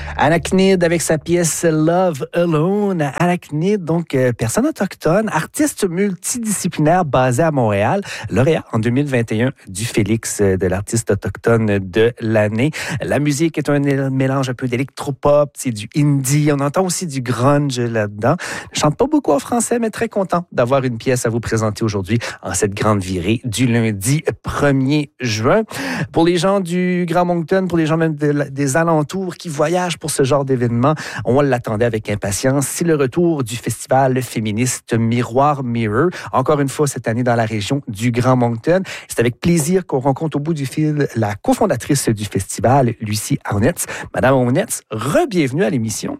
Arachnid avec sa pièce Love Alone. Arachnid, donc personne autochtone, artiste multidisciplinaire basé à Montréal, lauréat en 2021 du Félix de l'artiste autochtone de l'année. La musique est un mélange un peu d'électropop, c'est du indie, on entend aussi du grunge là-dedans. Je chante pas beaucoup en français, mais très content d'avoir une pièce à vous présenter aujourd'hui en cette grande virée du lundi 1er juin. Pour les gens du Grand Moncton, pour les gens même des alentours qui voyagent pour ce genre d'événement, on l'attendait avec impatience. C'est le retour du festival féministe Miroir Mirror, encore une fois cette année dans la région du Grand Moncton. C'est avec plaisir qu'on rencontre au bout du fil la cofondatrice du festival, Lucie Arnetz. Madame Arnetz, re-bienvenue à l'émission.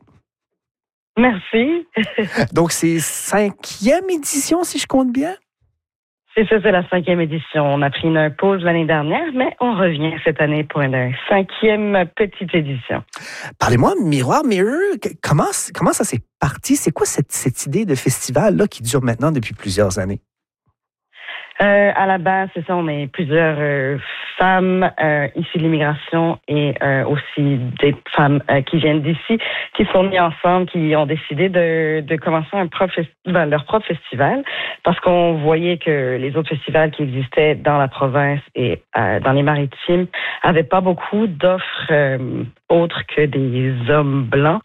Merci. Donc, c'est 5e édition, si je compte bien? C'est ça, c'est la 5e édition. On a pris une pause l'année dernière, mais on revient cette année pour une 5e petite édition. Parlez-moi, Miroir Mirror, comment ça s'est parti? C'est quoi cette idée de festival-là qui dure maintenant depuis plusieurs années? À la base, c'est ça, on est plusieurs femmes issues de l'immigration et aussi des femmes qui viennent d'ici, qui sont mises ensemble, qui ont décidé de commencer leur propre festival, parce qu'on voyait que les autres festivals qui existaient dans la province et dans les maritimes avaient pas beaucoup d'offres autres que des hommes blancs.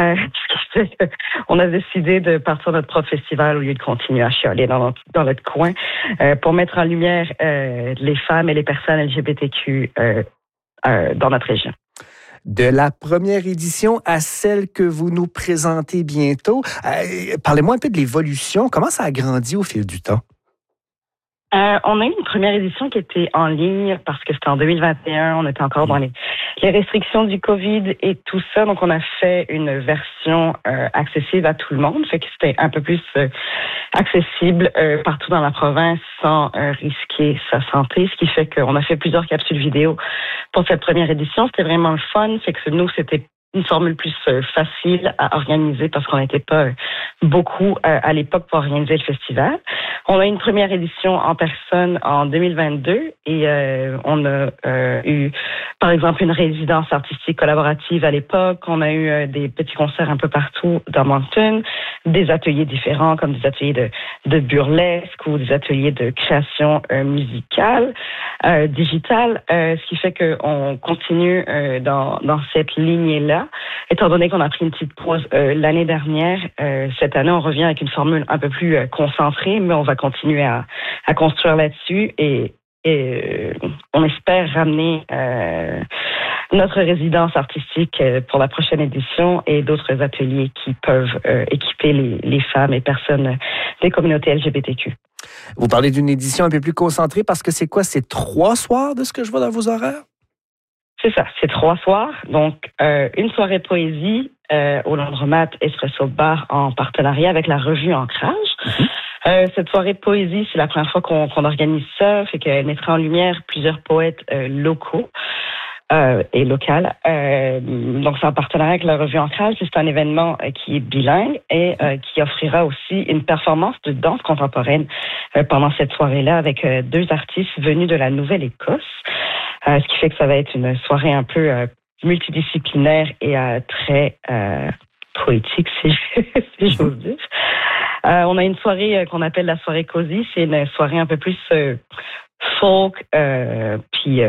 On a décidé de partir notre propre festival au lieu de continuer à chialer dans notre coin pour mettre en lumière les femmes et les personnes LGBTQ dans notre région. De la première édition à celle que vous nous présentez bientôt, parlez-moi un peu de l'évolution. Comment ça a grandi au fil du temps? On a eu une première édition qui était en ligne parce que c'était en 2021. On était encore dans les restrictions du COVID et tout ça. Donc, on a fait une version accessible à tout le monde. Fait que c'était un peu plus accessible partout dans la province sans risquer sa santé. Ce qui fait qu'on a fait plusieurs capsules vidéo pour cette première édition. C'était vraiment le fun. C'est que nous, c'était une formule plus facile à organiser parce qu'on n'était pas beaucoup à l'époque pour organiser le festival. On a eu une première édition en personne en 2022 et on a eu, par exemple, une résidence artistique collaborative à l'époque. On a eu des petits concerts un peu partout dans Moncton, des ateliers différents comme des ateliers de burlesque ou des ateliers de création musicale, digitale, ce qui fait qu'on continue dans cette lignée-là. Étant donné qu'on a pris une petite pause l'année dernière, cette année, on revient avec une formule un peu plus concentrée, mais on va continuer à construire là-dessus et on espère ramener notre résidence artistique pour la prochaine édition et d'autres ateliers qui peuvent équiper les femmes et personnes des communautés LGBTQ. Vous parlez d'une édition un peu plus concentrée parce que c'est quoi? C'est 3 soirs de ce que je vois dans vos horaires? C'est ça, c'est 3 soirs. Donc, une soirée poésie au Landromat Espresso Bar en partenariat avec la revue Ancrage. Cette soirée de poésie, c'est la première fois qu'on organise ça, fait qu'elle mettra en lumière plusieurs poètes locaux et locales. Donc, c'est en partenariat avec la revue Ancrage. C'est un événement qui est bilingue et qui offrira aussi une performance de danse contemporaine pendant cette soirée-là avec 2 artistes venus de la Nouvelle-Écosse. Ce qui fait que ça va être une soirée un peu multidisciplinaire et très poétique, si j'ose dire. On a une soirée qu'on appelle la soirée Cozy. C'est une soirée un peu plus folk, puis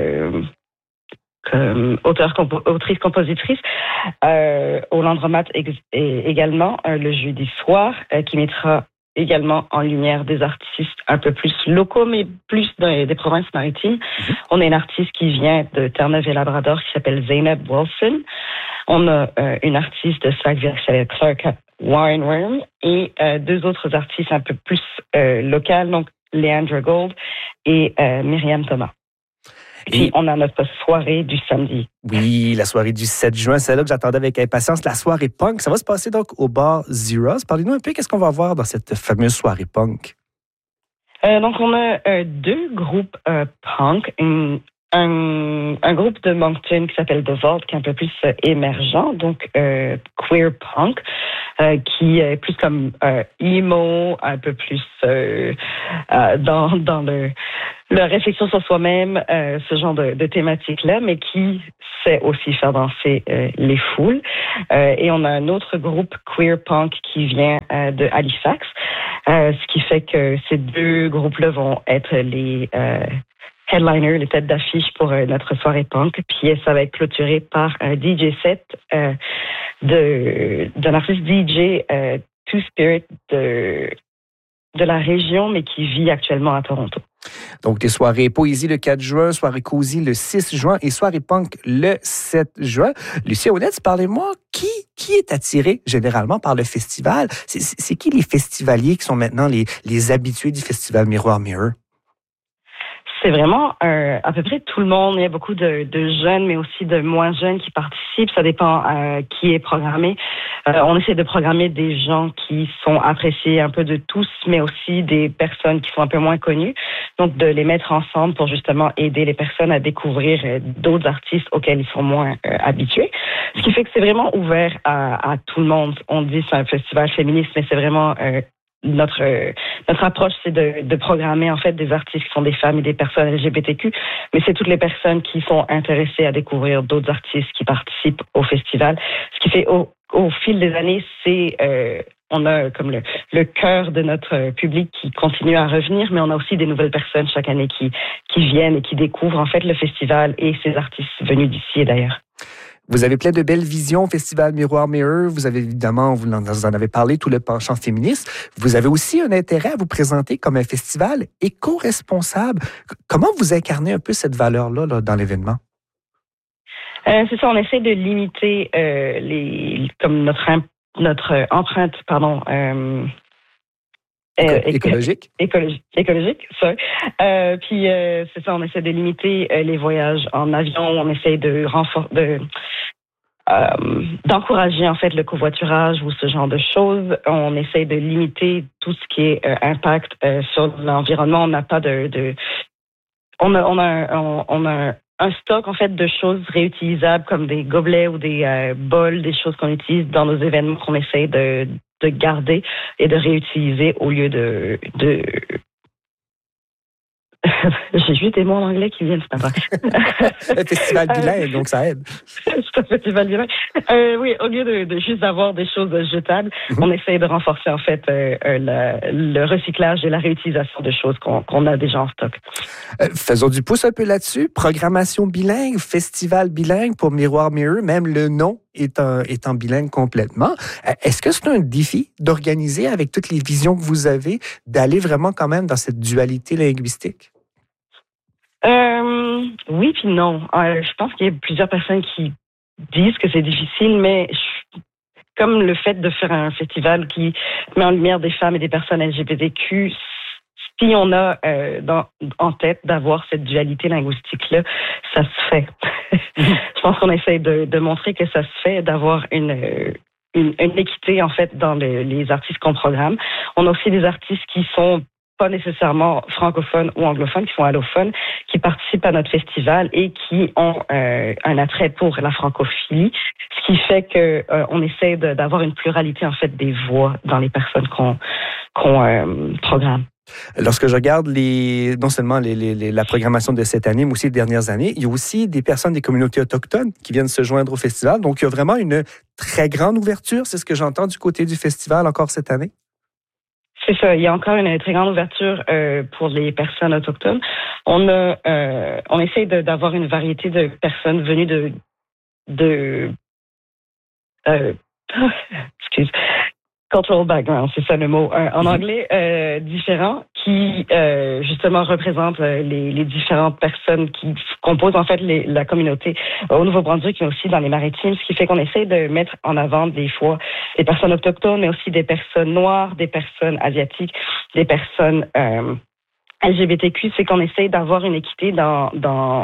autrice-compositrice. Au Landromat également, le jeudi soir, qui mettra également en lumière des artistes un peu plus locaux, mais plus des provinces maritimes. On a une artiste qui vient de Terre-Neuve et Labrador qui s'appelle Zainab Wilson. On a une artiste de Sackville qui s'appelle Clark Wineworm et 2 autres artistes un peu plus locales, donc Leandra Gold et Myriam Thomas. Puis, on a notre soirée du samedi. Oui, la soirée du 7 juin, c'est là que j'attendais avec impatience. La soirée punk, ça va se passer donc au bar Zeros. Parlez-nous un peu, qu'est-ce qu'on va voir dans cette fameuse soirée punk? Donc, on a 2 groupes punk, un groupe de Moncton qui s'appelle The Vault, qui est un peu plus émergent, donc queer punk, qui est plus comme emo, un peu plus dans la réflexion sur soi-même, ce genre de thématique-là, mais qui sait aussi faire danser les foules. Et on a un autre groupe queer punk qui vient de Halifax, ce qui fait que ces deux groupes-là vont être les headliners, les têtes d'affiche pour notre soirée punk. Puis ça va être clôturé par un DJ set d'un artiste DJ Two Spirit de la région, mais qui vit actuellement à Toronto. Donc, des soirées poésie le 4 juin, soirée cosy le 6 juin et soirée punk le 7 juin. Lucie Aunette, parlez-moi, qui est attiré généralement par le festival? C'est qui les festivaliers qui sont maintenant les habitués du festival Miroir Mirror? C'est vraiment à peu près tout le monde. Il y a beaucoup de jeunes, mais aussi de moins jeunes qui participent. Ça dépend qui est programmé. On essaie de programmer des gens qui sont appréciés un peu de tous, mais aussi des personnes qui sont un peu moins connues. Donc, de les mettre ensemble pour justement aider les personnes à découvrir d'autres artistes auxquels ils sont moins habitués. Ce qui fait que c'est vraiment ouvert à tout le monde. On dit que c'est un festival féministe, mais c'est vraiment... Notre approche, c'est de programmer en fait des artistes qui sont des femmes et des personnes LGBTQ, mais c'est toutes les personnes qui sont intéressées à découvrir d'autres artistes qui participent au festival. Ce qui fait au fil des années, c'est on a comme le cœur de notre public qui continue à revenir, mais on a aussi des nouvelles personnes chaque année qui viennent et qui découvrent en fait le festival et ces artistes venus d'ici et d'ailleurs. Vous avez plein de belles visions au Festival Miroir Mirror. Vous avez évidemment, vous en avez parlé, tout le penchant féministe. Vous avez aussi un intérêt à vous présenter comme un festival éco-responsable. Comment vous incarnez un peu cette valeur-là dans l'événement? C'est ça, on essaie de limiter comme notre empreinte, écologique, ça. Puis c'est ça, on essaie de limiter les voyages en avion, on essaie d'encourager en fait le covoiturage ou ce genre de choses. On essaie de limiter tout ce qui est impact sur l'environnement. On n'a pas on a un stock en fait de choses réutilisables comme des gobelets ou des bols, des choses qu'on utilise dans nos événements qu'on essaie de garder et de réutiliser au lieu de J'ai juste des mots en anglais qui viennent, c'est pas vrai. Un festival bilingue, donc ça aide. C'est un festival bilingue. Oui, au lieu de juste avoir des choses jetables, on essaie de renforcer en fait le recyclage et la réutilisation de choses qu'on a déjà en stock. Faisons du pouce un peu là-dessus. Programmation bilingue, festival bilingue pour Miroir Mirror, même le nom est en bilingue complètement. Est-ce que c'est un défi d'organiser avec toutes les visions que vous avez, d'aller vraiment quand même dans cette dualité linguistique? Oui puis non. Je pense qu'il y a plusieurs personnes qui disent que c'est difficile, mais comme le fait de faire un festival qui met en lumière des femmes et des personnes LGBTQ, si on a en tête d'avoir cette dualité linguistique-là, ça se fait. Je pense qu'on essaie de montrer que ça se fait, d'avoir une équité en fait dans les artistes qu'on programme. On a aussi des artistes qui sont pas nécessairement francophones ou anglophones, qui sont allophones, qui participent à notre festival et qui ont un attrait pour la francophilie, ce qui fait que on essaie d'avoir une pluralité en fait des voix dans les personnes qu'on programme. Lorsque je regarde non seulement la programmation de cette année, mais aussi des dernières années, il y a aussi des personnes des communautés autochtones qui viennent se joindre au festival. Donc, il y a vraiment une très grande ouverture, c'est ce que j'entends du côté du festival encore cette année. C'est ça, il y a encore une très grande ouverture pour les personnes autochtones. On essaie d'avoir une variété de personnes venues excuse, cultural background, c'est ça le mot en anglais, différents, qui justement représentent les différentes personnes qui composent en fait la communauté au Nouveau-Brunswick, mais aussi dans les Maritimes, ce qui fait qu'on essaie de mettre en avant des fois des personnes autochtones, mais aussi des personnes noires, des personnes asiatiques, des personnes LGBTQ, c'est qu'on essaie d'avoir une équité dans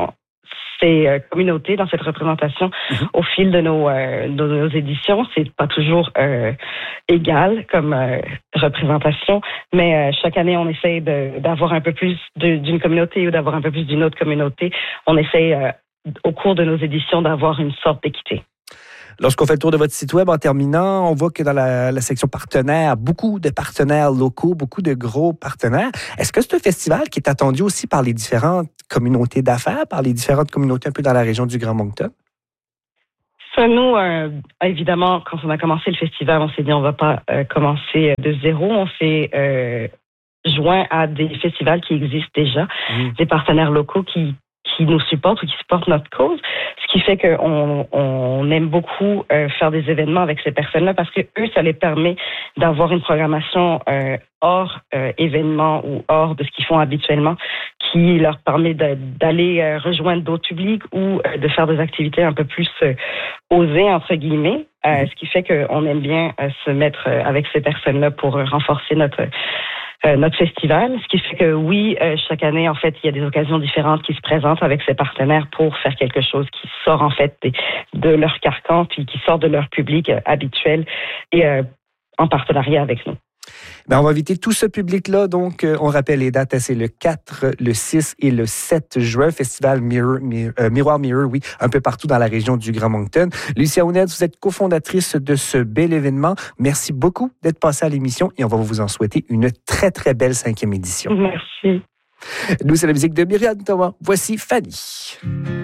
ces communautés, dans cette représentation au fil de nos éditions. C'est pas toujours égal comme représentation, mais chaque année, on essaie d'avoir un peu plus d'une communauté ou d'avoir un peu plus d'une autre communauté. On essaie, au cours de nos éditions, d'avoir une sorte d'équité. Lorsqu'on fait le tour de votre site web, en terminant, on voit que dans la section partenaires, beaucoup de partenaires locaux, beaucoup de gros partenaires. Est-ce que c'est un festival qui est attendu aussi par les différentes communautés d'affaires, par les différentes communautés un peu dans la région du Grand Moncton? Ça, nous, évidemment, quand on a commencé le festival, on s'est dit on va pas commencer de zéro. On s'est joint à des festivals qui existent déjà, des partenaires locaux qui nous supportent ou qui supportent notre cause. Ce qui fait qu'on aime beaucoup faire des événements avec ces personnes-là parce que eux, ça les permet d'avoir une programmation hors événements ou hors de ce qu'ils font habituellement, qui leur permet d'aller rejoindre d'autres publics ou de faire des activités un peu plus osées, entre guillemets. Ce qui fait qu'on aime bien se mettre avec ces personnes-là pour renforcer notre festival, ce qui fait que oui, chaque année, en fait, il y a des occasions différentes qui se présentent avec ses partenaires pour faire quelque chose qui sort, en fait, de leur carcan, puis qui sort de leur public habituel et en partenariat avec nous. Bien, on va inviter tout ce public-là. Donc, on rappelle les dates, c'est le 4, le 6 et le 7 juin. Festival Miroir Mirror, oui, un peu partout dans la région du Grand Moncton. Lucia Ouned, vous êtes cofondatrice de ce bel événement. Merci beaucoup d'être passée à l'émission et on va vous en souhaiter une très, très belle 5e édition. Merci. Nous, c'est la musique de Myriam Thomas. Voici Fanny.